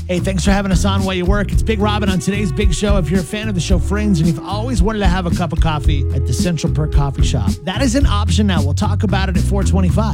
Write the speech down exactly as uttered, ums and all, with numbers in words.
Hey, thanks for having us on while you work. It's Big Robin on today's Big Show. If you're a fan of the show Friends and you've always wanted to have a cup of coffee at the Central Perk Coffee Shop, that is an option now. We'll talk about it at four twenty-five.